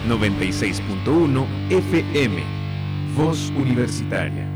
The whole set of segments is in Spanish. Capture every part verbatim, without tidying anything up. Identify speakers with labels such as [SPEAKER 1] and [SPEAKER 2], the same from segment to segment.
[SPEAKER 1] noventa y seis punto uno F M. Voz Universitaria.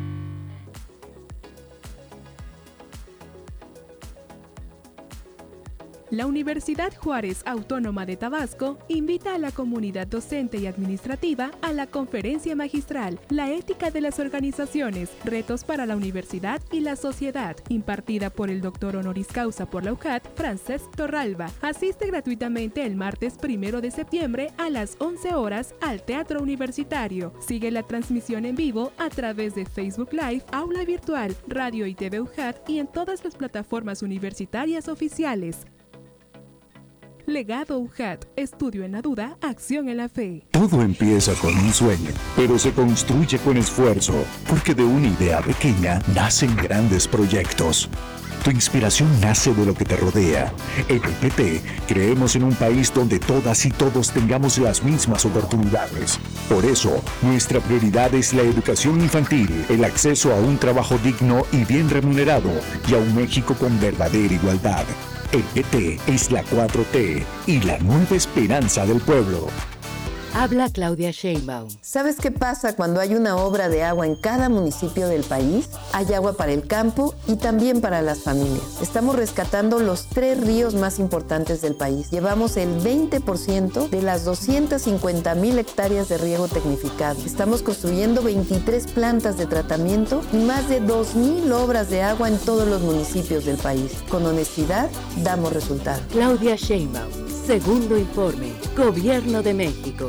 [SPEAKER 2] La Universidad Juárez Autónoma de Tabasco invita a la comunidad docente y administrativa a la conferencia magistral La ética de las organizaciones, retos para la universidad y la sociedad, impartida por el doctor honoris causa por la U J A T, Francesc Torralba. Asiste gratuitamente el martes primero de septiembre a las once horas al Teatro Universitario. Sigue la transmisión en vivo a través de Facebook Live, Aula Virtual, Radio y T V U J A T y en todas las plataformas universitarias oficiales. Legado U J A T, estudio en la duda, acción en la fe.
[SPEAKER 3] Todo empieza con un sueño, pero se construye con esfuerzo, porque de una idea pequeña nacen grandes proyectos. Tu inspiración nace de lo que te rodea. En el P T creemos en un país donde todas y todos tengamos las mismas oportunidades. Por eso, nuestra prioridad es la educación infantil, el acceso a un trabajo digno y bien remunerado, y a un México con verdadera igualdad. El P T es la cuatro T y la nueva esperanza del pueblo.
[SPEAKER 4] Habla Claudia Sheinbaum.
[SPEAKER 5] ¿Sabes qué pasa cuando hay una obra de agua en cada municipio del país? Hay agua para el campo y también para las familias. Estamos rescatando los tres ríos más importantes del país. Llevamos el veinte por ciento de las doscientas cincuenta mil hectáreas de riego tecnificado. Estamos construyendo veintitrés plantas de tratamiento y más de dos mil obras de agua en todos los municipios del país. Con honestidad, damos resultados.
[SPEAKER 4] Claudia Sheinbaum, segundo informe, Gobierno de México.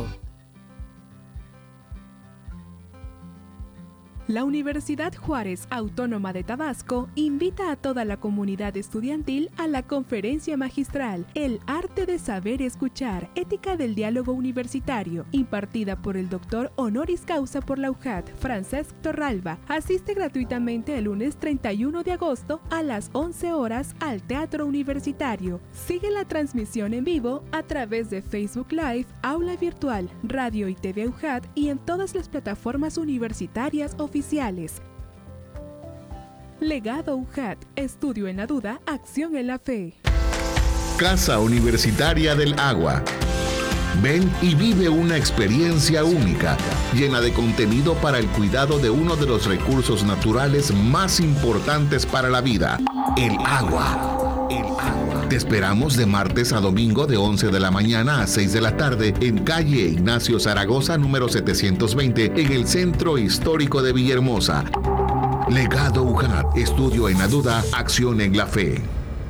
[SPEAKER 2] La Universidad Juárez Autónoma de Tabasco invita a toda la comunidad estudiantil a la conferencia magistral El arte de saber escuchar, ética del diálogo universitario, impartida por el doctor honoris causa por la U J A T, Francesc Torralba. Asiste gratuitamente el lunes treinta y uno de agosto a las once horas al Teatro Universitario. Sigue la transmisión en vivo a través de Facebook Live, Aula Virtual, Radio y T V U J A T y en todas las plataformas universitarias oficiales. Oficiales. Legado U J A T, estudio en la duda, acción en la fe.
[SPEAKER 6] Casa Universitaria del Agua. Ven y vive una experiencia única, llena de contenido para el cuidado de uno de los recursos naturales más importantes para la vida, el agua. El agua. Te esperamos de martes a domingo de once de la mañana a seis de la tarde en calle Ignacio Zaragoza, número setecientos veinte, en el Centro Histórico de Villahermosa. Legado U J A T, estudio en la duda, acción en la fe.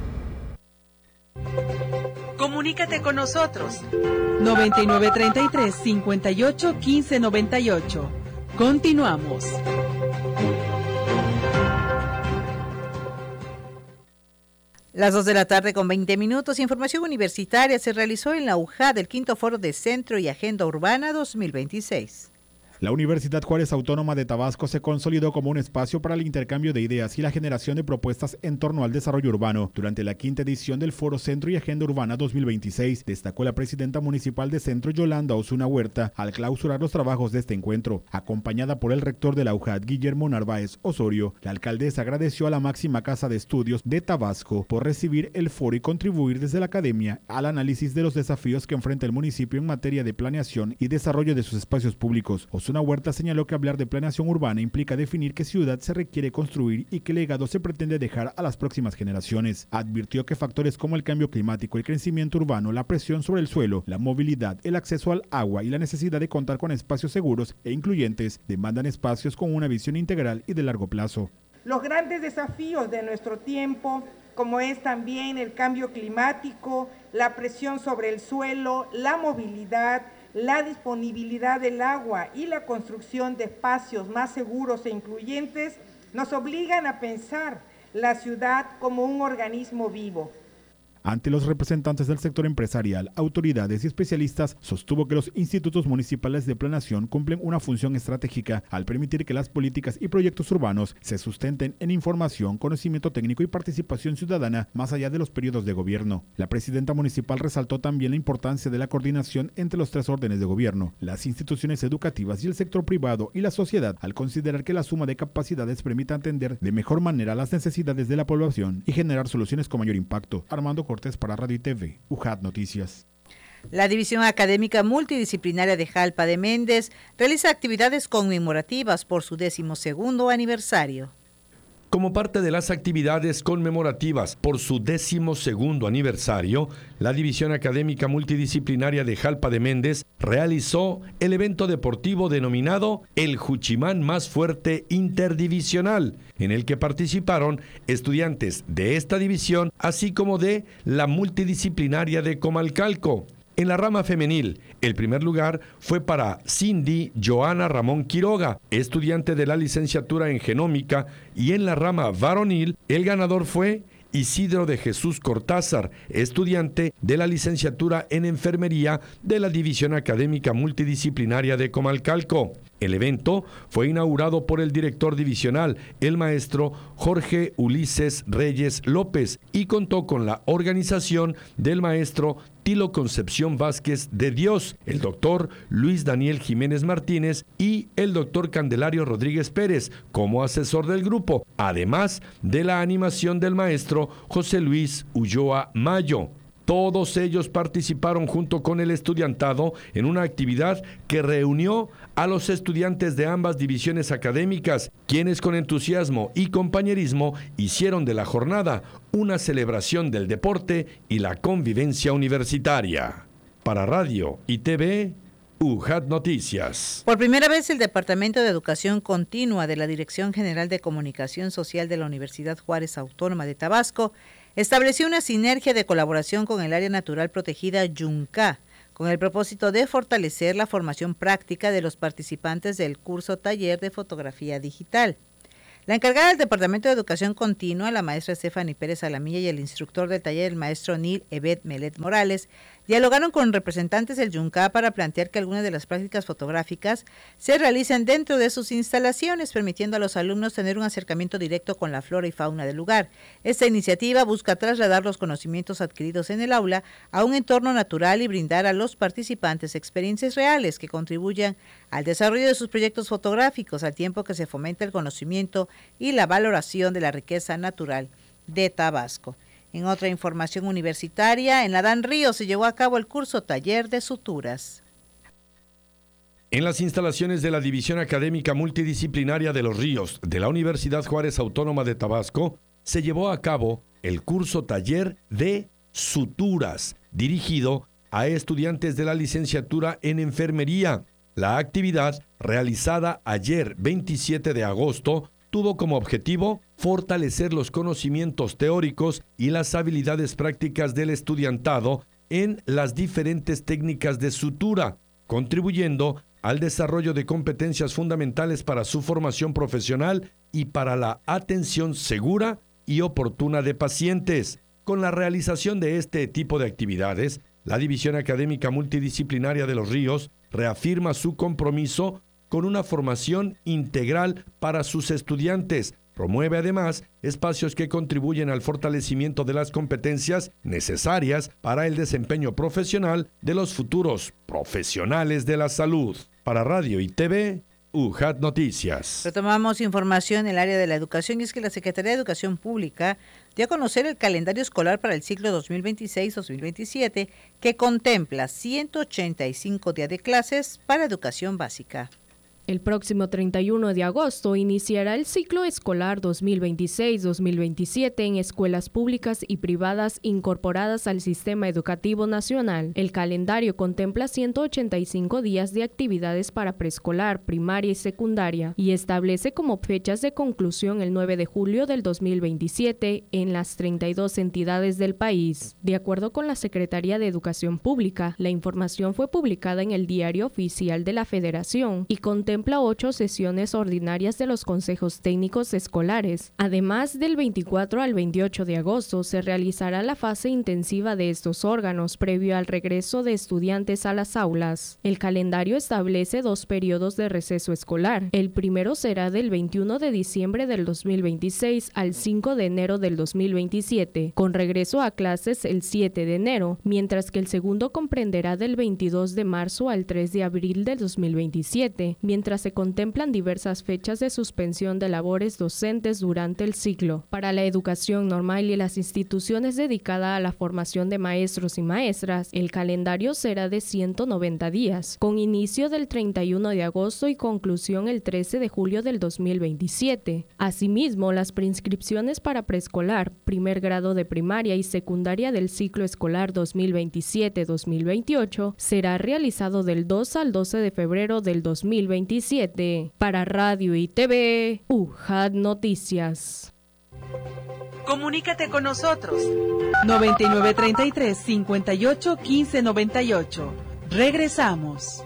[SPEAKER 7] Comunícate con nosotros. noventa y nueve treinta y tres, cincuenta y ocho, quince noventa y ocho. Continuamos.
[SPEAKER 8] Las dos de la tarde con veinte minutos. Información universitaria se realizó en la U J A T, el quinto foro de Centro y Agenda Urbana dos mil veintiséis.
[SPEAKER 9] La Universidad Juárez Autónoma de Tabasco se consolidó como un espacio para el intercambio de ideas y la generación de propuestas en torno al desarrollo urbano. Durante la quinta edición del Foro Centro y Agenda Urbana dos mil veintiséis, destacó la presidenta municipal de Centro, Yolanda Osuna Huerta, al clausurar los trabajos de este encuentro. Acompañada por el rector de la U J A T, Guillermo Narváez Osorio, la alcaldesa agradeció a la máxima casa de estudios de Tabasco por recibir el foro y contribuir desde la academia al análisis de los desafíos que enfrenta el municipio en materia de planeación y desarrollo de sus espacios públicos. Osuna Huerta señaló que hablar de planeación urbana implica definir qué ciudad se requiere construir y qué legado se pretende dejar a las próximas generaciones. Advirtió que factores como el cambio climático, el crecimiento urbano, la presión sobre el suelo, la movilidad, el acceso al agua y la necesidad de contar con espacios seguros e incluyentes demandan espacios con una visión integral y de largo plazo.
[SPEAKER 10] Los grandes desafíos de nuestro tiempo, como es también el cambio climático, la presión sobre el suelo, la movilidad, la disponibilidad del agua y la construcción de espacios más seguros e incluyentes, nos obligan a pensar la ciudad como un organismo vivo.
[SPEAKER 9] Ante los representantes del sector empresarial, autoridades y especialistas, sostuvo que los institutos municipales de planeación cumplen una función estratégica al permitir que las políticas y proyectos urbanos se sustenten en información, conocimiento técnico y participación ciudadana más allá de los periodos de gobierno. La presidenta municipal resaltó también la importancia de la coordinación entre los tres órdenes de gobierno, las instituciones educativas y el sector privado y la sociedad, al considerar que la suma de capacidades permite atender de mejor manera las necesidades de la población y generar soluciones con mayor impacto. Armando Cortés para Radio y T V, U J A T Noticias.
[SPEAKER 8] La División Académica Multidisciplinaria de Jalpa de Méndez realiza actividades conmemorativas por su decimosegundo aniversario.
[SPEAKER 11] Como parte de las actividades conmemorativas por su decimosegundo aniversario, la División Académica Multidisciplinaria de Jalpa de Méndez realizó el evento deportivo denominado El Juchimán Más Fuerte Interdivisional, en el que participaron estudiantes de esta división, así como de la multidisciplinaria de Comalcalco. En la rama femenil, el primer lugar fue para Cindy Joana Ramón Quiroga, estudiante de la licenciatura en Genómica, y en la rama varonil, el ganador fue Isidro de Jesús Cortázar, estudiante de la licenciatura en Enfermería de la División Académica Multidisciplinaria de Comalcalco. El evento fue inaugurado por el director divisional, el maestro Jorge Ulises Reyes López, y contó con la organización del maestro Tilo Concepción Vázquez de Dios, el doctor Luis Daniel Jiménez Martínez y el doctor Candelario Rodríguez Pérez como asesor del grupo, además de la animación del maestro José Luis Ulloa Mayo. Todos ellos participaron junto con el estudiantado en una actividad que reunió a los estudiantes de ambas divisiones académicas, quienes con entusiasmo y compañerismo hicieron de la jornada una celebración del deporte y la convivencia universitaria. Para Radio y T V, U J A T Noticias.
[SPEAKER 8] Por primera vez, el Departamento de Educación Continua de la Dirección General de Comunicación Social de la Universidad Juárez Autónoma de Tabasco estableció una sinergia de colaboración con el Área Natural Protegida Yuncá, con el propósito de fortalecer la formación práctica de los participantes del curso Taller de Fotografía Digital. La encargada del Departamento de Educación Continua, la maestra Stephanie Pérez Alamilla, y el instructor del taller, el maestro Nil Evet Melet Morales, dialogaron con representantes del Yuncá para plantear que algunas de las prácticas fotográficas se realicen dentro de sus instalaciones, permitiendo a los alumnos tener un acercamiento directo con la flora y fauna del lugar. Esta iniciativa busca trasladar los conocimientos adquiridos en el aula a un entorno natural y brindar a los participantes experiencias reales que contribuyan al desarrollo de sus proyectos fotográficos, al tiempo que se fomenta el conocimiento y la valoración de la riqueza natural de Tabasco. En otra información universitaria, en Adán Ríos se llevó a cabo el curso Taller de Suturas.
[SPEAKER 11] En las instalaciones de la División Académica Multidisciplinaria de Los Ríos de la Universidad Juárez Autónoma de Tabasco se llevó a cabo el curso Taller de Suturas, dirigido a estudiantes de la licenciatura en Enfermería. La actividad, realizada ayer veintisiete de agosto, tuvo como objetivo fortalecer los conocimientos teóricos y las habilidades prácticas del estudiantado en las diferentes técnicas de sutura, contribuyendo al desarrollo de competencias fundamentales para su formación profesional y para la atención segura y oportuna de pacientes. Con la realización de este tipo de actividades, la División Académica Multidisciplinaria de Los Ríos reafirma su compromiso con una formación integral para sus estudiantes. Promueve además espacios que contribuyen al fortalecimiento de las competencias necesarias para el desempeño profesional de los futuros profesionales de la salud. Para Radio y T V, U J A T Noticias.
[SPEAKER 8] Retomamos información en el área de la educación, y es que la Secretaría de Educación Pública dio a conocer el calendario escolar para el ciclo dos mil veintiséis dos mil veintisiete, que contempla ciento ochenta y cinco días de clases para educación básica.
[SPEAKER 12] El próximo treinta y uno de agosto iniciará el ciclo escolar dos mil veintiséis dos mil veintisiete en escuelas públicas y privadas incorporadas al Sistema Educativo Nacional. El calendario contempla ciento ochenta y cinco días de actividades para preescolar, primaria y secundaria, y establece como fechas de conclusión el nueve de julio del dos mil veintisiete en las treinta y dos entidades del país. De acuerdo con la Secretaría de Educación Pública, la información fue publicada en el Diario Oficial de la Federación y contempla ocho sesiones ordinarias de los consejos técnicos escolares. Además, del veinticuatro al veintiocho de agosto se realizará la fase intensiva de estos órganos previo al regreso de estudiantes a las aulas. El calendario establece dos periodos de receso escolar. El primero será del veintiuno de diciembre del dos mil veintiséis al cinco de enero del dos mil veintisiete, con regreso a clases el siete de enero, mientras que el segundo comprenderá del veintidós de marzo al tres de abril del dos mil veintisiete, mientras mientras se contemplan diversas fechas de suspensión de labores docentes durante el ciclo. Para la educación normal y las instituciones dedicadas a la formación de maestros y maestras, el calendario será de ciento noventa días, con inicio del treinta y uno de agosto y conclusión el trece de julio del dos mil veintisiete. Asimismo, las preinscripciones para preescolar, primer grado de primaria y secundaria del ciclo escolar dos mil veintisiete dos mil veintiocho será realizado del dos al doce de febrero del dos mil veintisiete. Para Radio y T V, U J A T Noticias.
[SPEAKER 7] Comunícate con nosotros. noventa y nueve treinta y tres, cincuenta y ocho, quince noventa y ocho. Regresamos.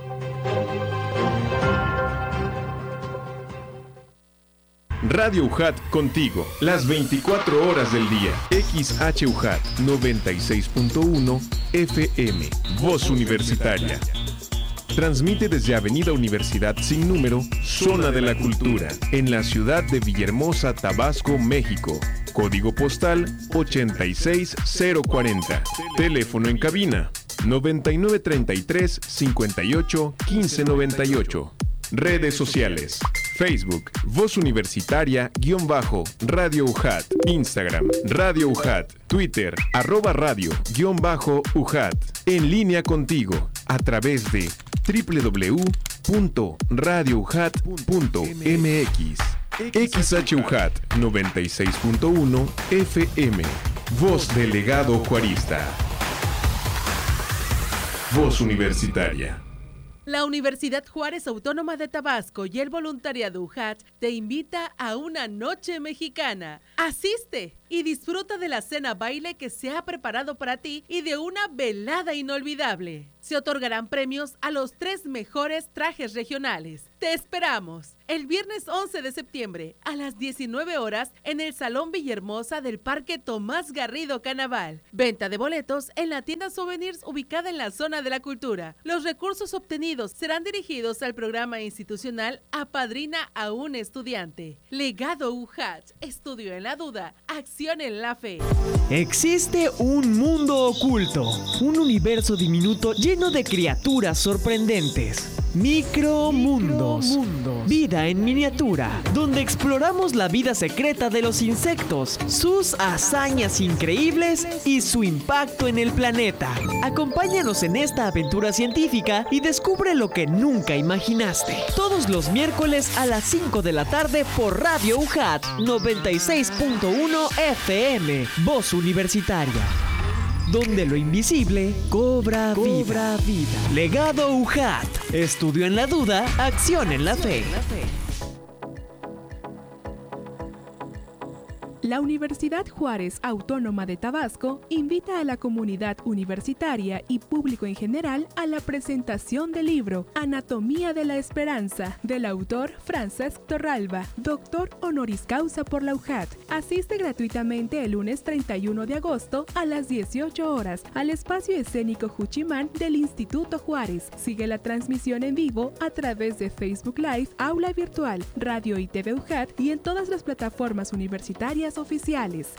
[SPEAKER 1] Radio U J A T contigo, las veinticuatro horas del día. X H U J A T noventa y seis punto uno F M, Voz Universitaria. Transmite desde Avenida Universidad sin número, Zona de la Cultura, en la ciudad de Villahermosa, Tabasco, México. Código postal ochenta y seis cero cuarenta. Teléfono en cabina noventa y nueve treinta y tres, cincuenta y ocho, quince noventa y ocho. Redes sociales: Facebook, Voz Universitaria, guión bajo, Radio U J A T, Instagram, Radio U J A T, Twitter, arroba radio, guión bajo, U J A T. En línea contigo, a través de doble u doble u doble u punto radio u j a t punto m x. X H U J A T noventa y seis punto uno F M, Voz del Legado Juarista. Voz Universitaria.
[SPEAKER 7] La Universidad Juárez Autónoma de Tabasco y el voluntariado U J A T te invita a una noche mexicana. Asiste y disfruta de la cena baile que se ha preparado para ti y de una velada inolvidable. Se otorgarán premios a los tres mejores trajes regionales. Te esperamos el viernes once de septiembre a las diecinueve horas en el Salón Villahermosa del Parque Tomás Garrido Canaval. Venta de boletos en la tienda Souvenirs ubicada en la zona de la cultura. Los recursos obtenidos serán dirigidos al programa institucional Apadrina a un estudiante. Legado U J A T, estudio en la duda, acción en la fe.
[SPEAKER 13] Existe un mundo oculto, un universo diminuto lleno de criaturas sorprendentes. Micromundos. Micromundos. Vida en miniatura, donde exploramos la vida secreta de los insectos, sus hazañas increíbles y su impacto en el planeta. Acompáñanos en esta aventura científica y descubre lo que nunca imaginaste. Todos los miércoles a las cinco de la tarde por Radio U J A T noventa y seis punto uno F M, Voz Universitaria. Donde lo invisible cobra, cobra vida. vida. Legado U J A T. Estudio en la duda, acción en la fe.
[SPEAKER 2] La Universidad Juárez Autónoma de Tabasco invita a la comunidad universitaria y público en general a la presentación del libro Anatomía de la Esperanza, del autor Francesc Torralba, doctor honoris causa por la U J A T. Asiste gratuitamente el lunes treinta y uno de agosto a las dieciocho horas al espacio escénico Juchimán del Instituto Juárez. Sigue la transmisión en vivo a través de Facebook Live, Aula Virtual, Radio y T V U J A T y en todas las plataformas universitarias oficiales.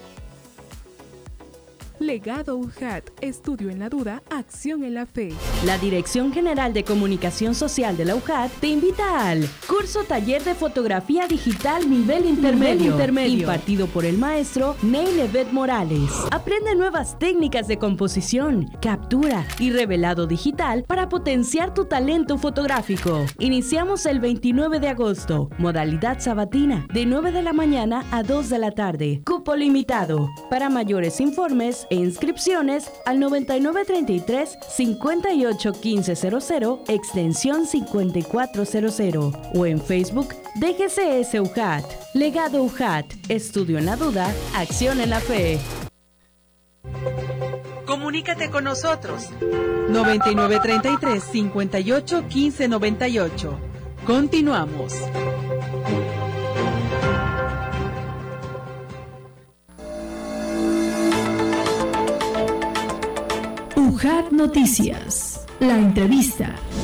[SPEAKER 2] Legado U J A T, estudio en la duda, acción en la fe.
[SPEAKER 14] La Dirección General de Comunicación Social de la U J A T te invita al curso Taller de Fotografía Digital Nivel Intermedio, nivel intermedio impartido por el maestro Neil Evet Morales. Aprende nuevas técnicas de composición, captura y revelado digital para potenciar tu talento fotográfico. Iniciamos el veintinueve de agosto, modalidad sabatina, de nueve de la mañana a dos de la tarde. Cupo limitado. Para mayores informes e inscripciones al noventa y nueve treinta y tres, cincuenta y ocho, quince cero cero, extensión cincuenta y cuatro cero cero o en Facebook D G C S U J A T. Legado U J A T, estudio en la duda, acción en la fe.
[SPEAKER 7] Comunícate con nosotros. noventa y nueve treinta y tres, cincuenta y ocho, quince noventa y ocho. Continuamos.
[SPEAKER 15] U J A T Noticias, la entrevista.